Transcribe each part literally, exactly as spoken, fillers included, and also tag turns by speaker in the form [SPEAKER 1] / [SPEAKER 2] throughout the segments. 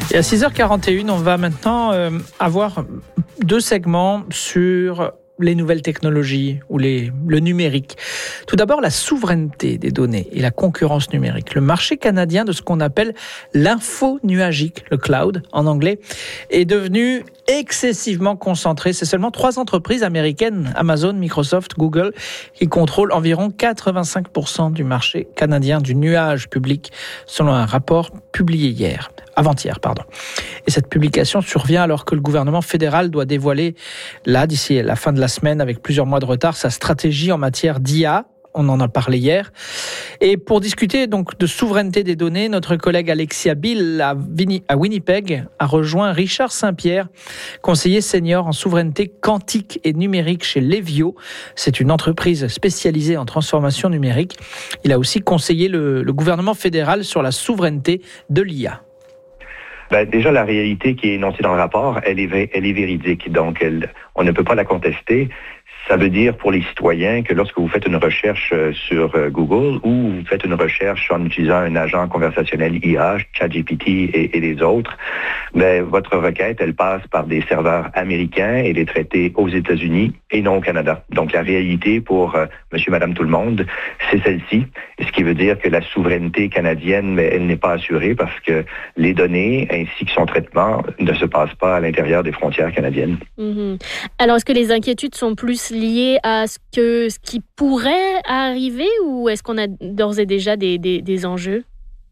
[SPEAKER 1] Et à six heures quarante et une, on va maintenant euh, avoir deux segments sur les nouvelles technologies ou les, le numérique. Tout d'abord, la souveraineté des données et la concurrence numérique. Le marché canadien de ce qu'on appelle l'info nuagique, le cloud en anglais, est devenu excessivement concentré. C'est seulement trois entreprises américaines, Amazon, Microsoft, Google, qui contrôlent environ quatre-vingt-cinq pour cent du marché canadien du nuage public, selon un rapport publié hier. Avant-hier, pardon. Et cette publication survient alors que le gouvernement fédéral doit dévoiler, là, d'ici la fin de la semaine, avec plusieurs mois de retard, sa stratégie en matière d'I A. On en a parlé hier. Et pour discuter donc de souveraineté des données, notre collègue Alexia Bill à, Vini, à Winnipeg a rejoint Richard Saint-Pierre, conseiller senior en souveraineté quantique et numérique chez Levio. C'est une entreprise spécialisée en transformation numérique. Il a aussi conseillé le, le gouvernement fédéral sur la souveraineté de l'I A.
[SPEAKER 2] Ben, déjà, la réalité qui est énoncée dans le rapport, elle est, elle est véridique. Donc, elle, on ne peut pas la contester. Ça veut dire pour les citoyens que lorsque vous faites une recherche sur Google ou vous faites une recherche en utilisant un agent conversationnel I A, ChatGPT et, et les autres, ben, votre requête, elle passe par des serveurs américains et est traitée aux États-Unis et non au Canada. Donc, la réalité pour euh, monsieur, madame, tout le monde, c'est celle-ci. Ce qui veut dire que la souveraineté canadienne, mais elle n'est pas assurée parce que les données ainsi que son traitement ne se passent pas à l'intérieur des frontières canadiennes.
[SPEAKER 3] Mm-hmm. Alors, est-ce que les inquiétudes sont plus liées à ce, que, ce qui pourrait arriver ou est-ce qu'on a d'ores et déjà des, des, des enjeux?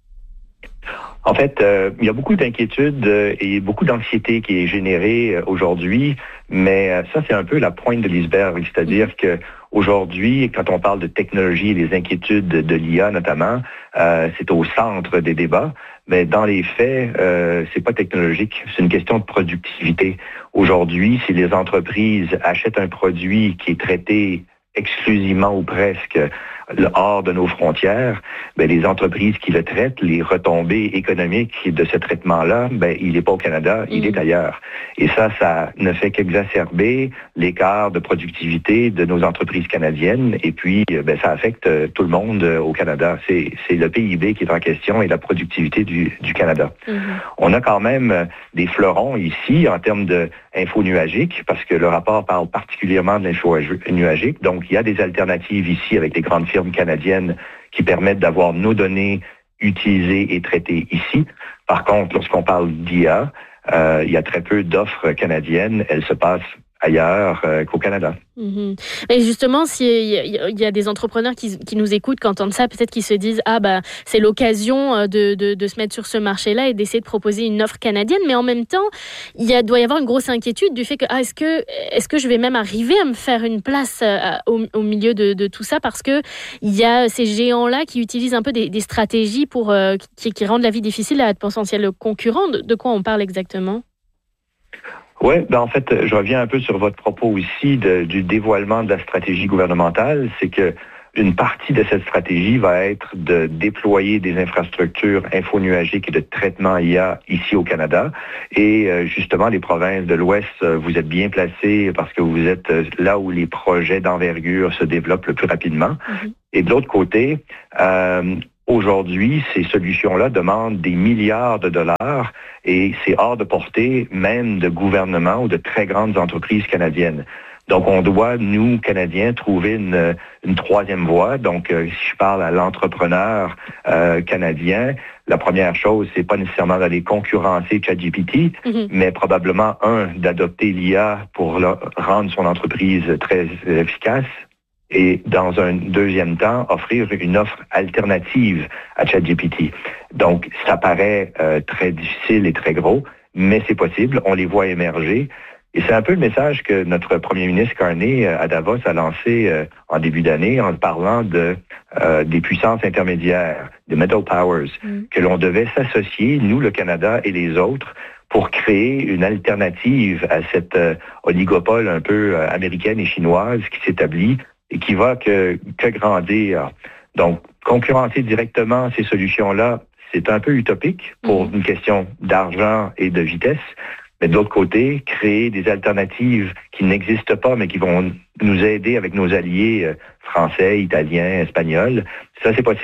[SPEAKER 2] En fait, euh, il y a beaucoup d'inquiétudes euh, et beaucoup d'anxiété qui est générée euh, aujourd'hui, mais euh, ça, c'est un peu la pointe de l'iceberg. C'est-à-dire que aujourd'hui, quand on parle de technologie et les inquiétudes de, de l'I A notamment, euh, c'est au centre des débats. Mais dans les faits, euh, c'est pas technologique, c'est une question de productivité. Aujourd'hui, si les entreprises achètent un produit qui est traité exclusivement ou presque hors de nos frontières, ben, les entreprises qui le traitent, les retombées économiques de ce traitement-là, ben, il n'est pas au Canada, il mmh. est ailleurs. Et ça, ça ne fait qu'exacerber l'écart de productivité de nos entreprises canadiennes et puis ben, ça affecte tout le monde au Canada. C'est, c'est le P I B qui est en question et la productivité du, du Canada. Mmh. On a quand même des fleurons ici en termes d'info nuagique parce que le rapport parle particulièrement de l'info nuagique. Donc, il y a des alternatives ici avec les grandes firmes canadiennes qui permettent d'avoir nos données utilisées et traitées ici. Par contre, lorsqu'on parle d'I A, euh, il y a très peu d'offres canadiennes. Elles se passent ailleurs euh, qu'au Canada.
[SPEAKER 3] Mmh. Et justement, s'il y, y a des entrepreneurs qui, qui nous écoutent, qui entendent ça, peut-être qu'ils se disent « Ah, bah, c'est l'occasion de, de, de se mettre sur ce marché-là et d'essayer de proposer une offre canadienne. » Mais en même temps, il y a, doit y avoir une grosse inquiétude du fait que ah, est-ce que, est-ce que je vais même arriver à me faire une place à, au, au milieu de, de tout ça parce qu'il y a ces géants-là qui utilisent un peu des, des stratégies pour, euh, qui, qui rendent la vie difficile à de potentiels concurrents. De, de quoi on parle exactement?
[SPEAKER 2] Oui, ben en fait, je reviens un peu sur votre propos ici de, du dévoilement de la stratégie gouvernementale. C'est que une partie de cette stratégie va être de déployer des infrastructures infonuagiques et de traitement I A ici au Canada. Et euh, justement, les provinces de l'Ouest, vous êtes bien placés parce que vous êtes là où les projets d'envergure se développent le plus rapidement. Mm-hmm. Et de l'autre côté, euh, aujourd'hui, ces solutions-là demandent des milliards de dollars et c'est hors de portée même de gouvernements ou de très grandes entreprises canadiennes. Donc, on doit, nous, Canadiens, trouver une, une troisième voie. Donc, euh, si je parle à l'entrepreneur euh, canadien, la première chose, c'est pas nécessairement d'aller concurrencer ChatGPT, mm-hmm. mais probablement, un, d'adopter l'I A pour le, rendre son entreprise très efficace. Et dans un deuxième temps, offrir une offre alternative à ChatGPT. Donc, ça paraît euh, très difficile et très gros, mais c'est possible, on les voit émerger. Et c'est un peu le message que notre premier ministre Carney à Davos a lancé euh, en début d'année en parlant de euh, des puissances intermédiaires, des middle powers, mm. que l'on devait s'associer, nous, le Canada et les autres, pour créer une alternative à cette euh, oligopole un peu euh, américaine et chinoise qui s'établit et qui va que, que grandir. Donc, concurrencer directement ces solutions-là, c'est un peu utopique pour mmh. une question d'argent et de vitesse. Mais de l'autre côté, créer des alternatives qui n'existent pas, mais qui vont nous aider avec nos alliés français, italiens, espagnols, ça c'est possible.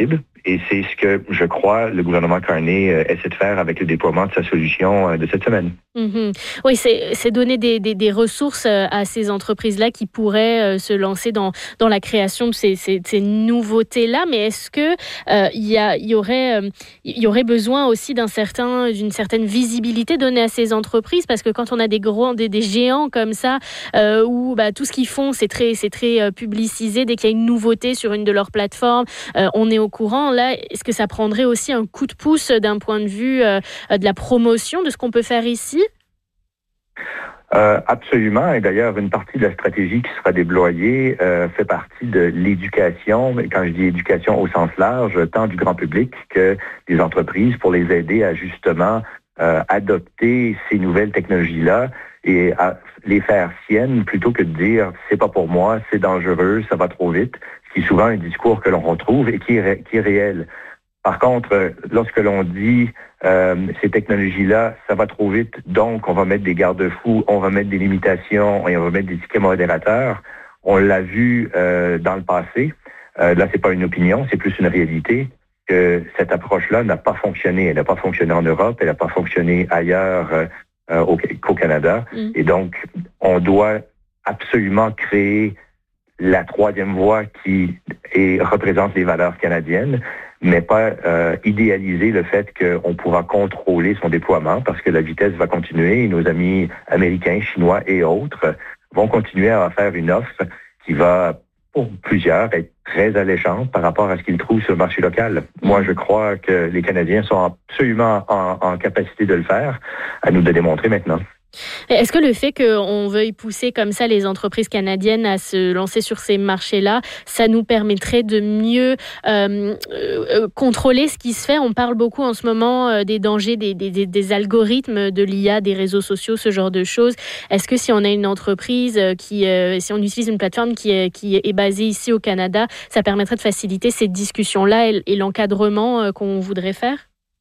[SPEAKER 2] Et c'est ce que, je crois, le gouvernement Carney euh, essaie de faire avec le déploiement de sa solution euh, de cette semaine.
[SPEAKER 3] Mmh. Oui, c'est, c'est donner des, des, des ressources à ces entreprises-là qui pourraient se lancer dans, dans la création de ces, ces, ces nouveautés-là. Mais est-ce que euh, y, a, y, aurait, euh, y aurait besoin aussi d'un certain, d'une certaine visibilité donnée à ces entreprises? Parce que quand on a des gros, des, des géants comme ça, euh, où bah, tout ce qu'ils font, c'est très, c'est très euh, publicisé. Dès qu'il y a une nouveauté sur une de leurs plateformes, euh, on est au courant. Là, est-ce que ça prendrait aussi un coup de pouce d'un point de vue euh, de la promotion de ce qu'on peut faire ici?
[SPEAKER 2] Euh, absolument. Et d'ailleurs, une partie de la stratégie qui sera déployée euh, fait partie de l'éducation. Quand je dis éducation au sens large, tant du grand public que des entreprises, pour les aider à justement euh, adopter ces nouvelles technologies-là et à les faire siennes plutôt que de dire c'est pas pour moi, c'est dangereux, ça va trop vite, ce qui est souvent un discours que l'on retrouve et qui est, ré- qui est réel. Par contre, lorsque l'on dit euh, ces technologies-là, ça va trop vite, donc on va mettre des garde-fous, on va mettre des limitations et on va mettre des tickets modérateurs, on l'a vu euh, dans le passé. Euh, là, c'est pas une opinion, c'est plus une réalité que cette approche-là n'a pas fonctionné. Elle n'a pas fonctionné en Europe, elle n'a pas fonctionné ailleurs euh, au, qu'au Canada. Mm. Et donc, on doit absolument créer la troisième voie qui est, représente les valeurs canadiennes, mais pas euh, idéaliser le fait qu'on pourra contrôler son déploiement parce que la vitesse va continuer et nos amis américains, chinois et autres vont continuer à faire une offre qui va, pour plusieurs, être très alléchante par rapport à ce qu'ils trouvent sur le marché local. Moi, je crois que les Canadiens sont absolument en, en capacité de le faire, à nous de démontrer maintenant.
[SPEAKER 3] Est-ce que le fait qu'on veuille pousser comme ça les entreprises canadiennes à se lancer sur ces marchés-là, ça nous permettrait de mieux euh, euh, contrôler ce qui se fait? On parle beaucoup en ce moment euh, des dangers des, des, des algorithmes de l'I A, des réseaux sociaux, ce genre de choses. Est-ce que si on a une entreprise qui, euh, si on utilise une plateforme qui est, qui est basée ici au Canada, ça permettrait de faciliter ces discussions-là et, et l'encadrement euh, qu'on voudrait faire?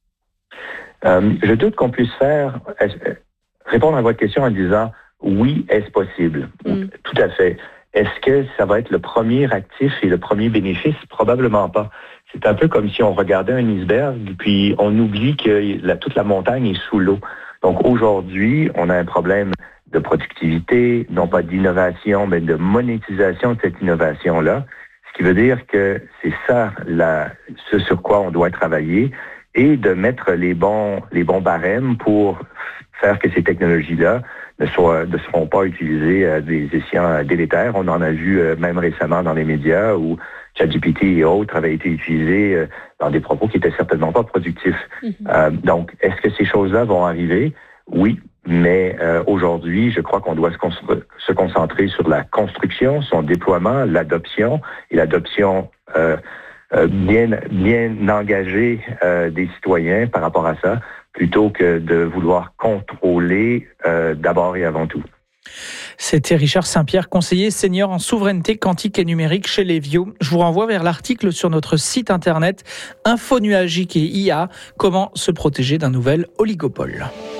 [SPEAKER 2] Euh, je doute qu'on puisse faire... Répondre à votre question en disant oui, est-ce possible? Mm. Tout à fait. Est-ce que ça va être le premier actif et le premier bénéfice? Probablement pas. C'est un peu comme si on regardait un iceberg puis on oublie que la, toute la montagne est sous l'eau. Donc aujourd'hui, on a un problème de productivité, non pas d'innovation, mais de monétisation de cette innovation-là. Ce qui veut dire que c'est ça la, ce sur quoi on doit travailler et de mettre les bons, les bons barèmes pour faire que ces technologies-là ne, soient, ne seront pas utilisées à des escients délétères. On en a vu euh, même récemment dans les médias où ChatGPT et autres avaient été utilisés euh, dans des propos qui étaient certainement pas productifs. Mm-hmm. Euh, donc, est-ce que ces choses-là vont arriver? Oui, mais euh, aujourd'hui, je crois qu'on doit se, con- se concentrer sur la construction, son déploiement, l'adoption et l'adoption euh, euh, bien, bien engagée euh, des citoyens par rapport à ça, plutôt que de vouloir contrôler euh, d'abord et avant tout.
[SPEAKER 1] C'était Richard Saint-Pierre, conseiller senior en souveraineté quantique et numérique chez Levio. Je vous renvoie vers l'article sur notre site internet Info Nuagique et I A, comment se protéger d'un nouvel oligopole.